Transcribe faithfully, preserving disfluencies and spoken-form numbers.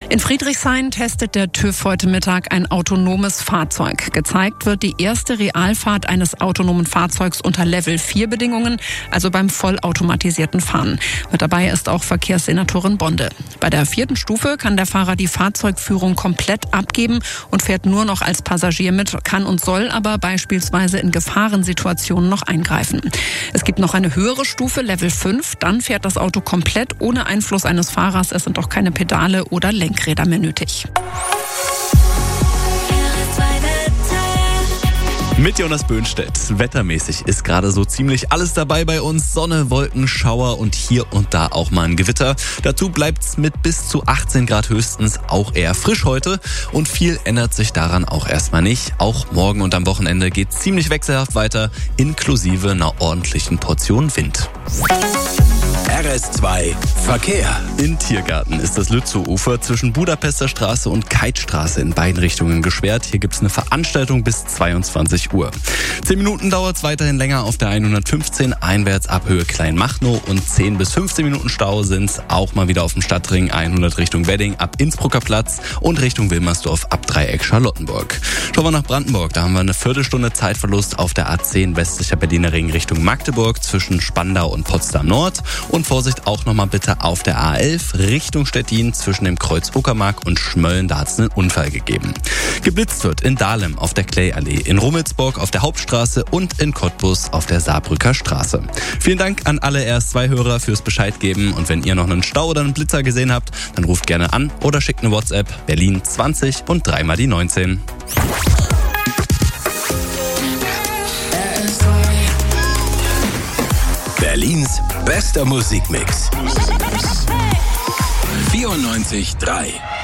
In Friedrichshain testet der TÜV heute Mittag ein autonomes Fahrzeug. Gezeigt wird die erste Realfahrt eines autonomen Fahrzeugs unter Level vier Bedingungen, also beim vollautomatisierten Fahren. Mit dabei ist auch Verkehrssenatorin Bonde. Bei der vierten Stufe kann der Fahrer die Fahrzeugführung komplett abgeben und fährt nur noch als Passagier mit, kann und soll aber beispielsweise in Gefahrensituationen noch eingreifen. Es gibt noch eine höhere Stufe, Level fünf. Dann fährt das Auto komplett ohne Einfluss eines Fahrers. Es sind auch keine Pedale oder Lenkräder mehr nötig. Mit Jonas Böhnstedt. Wettermäßig ist gerade so ziemlich alles dabei bei uns. Sonne, Wolken, Schauer und hier und da auch mal ein Gewitter. Dazu bleibt's mit bis zu achtzehn Grad höchstens auch eher frisch heute. Und viel ändert sich daran auch erstmal nicht. Auch morgen und am Wochenende geht's ziemlich wechselhaft weiter, inklusive einer ordentlichen Portion Wind. R S zwei Verkehr. In Tiergarten ist das Lützow-Ufer zwischen Budapester Straße und Keithstraße in beiden Richtungen gesperrt. Hier gibt es eine Veranstaltung bis zweiundzwanzig Uhr. Zehn Minuten dauert es weiterhin länger auf der hundertfünfzehn einwärts ab Höhe Kleinmachnow und zehn bis fünfzehn Minuten Stau sind es auch mal wieder auf dem Stadtring hundert Richtung Wedding ab Innsbrucker Platz und Richtung Wilmersdorf ab Dreieck Charlottenburg. Schauen wir nach Brandenburg, da haben wir eine Viertelstunde Zeitverlust auf der A zehn westlicher Berliner Ring Richtung Magdeburg zwischen Spandau und Potsdam Nord. Und Vorsicht auch nochmal bitte auf der A elf Richtung Stettin zwischen dem Kreuz Uckermark und Schmölln, da hat es einen Unfall gegeben. Geblitzt wird in Dahlem auf der Klayallee, in Rummelsburg auf der Hauptstraße und in Cottbus auf der Saarbrücker Straße. Vielen Dank an alle R S zwei Hörer fürs Bescheid geben und wenn ihr noch einen Stau oder einen Blitzer gesehen habt, dann ruft gerne an oder schickt eine WhatsApp Berlin zwanzig und dreimal die neunzehn. Berlins bester Musikmix. vierundneunzig Komma drei